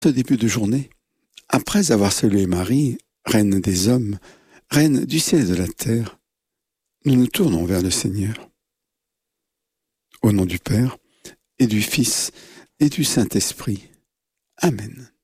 Ce début de journée, après avoir salué Marie, reine des hommes, reine du ciel et de la terre, nous nous tournons vers le Seigneur. Au nom du Père, et du Fils, et du Saint-Esprit. Amen.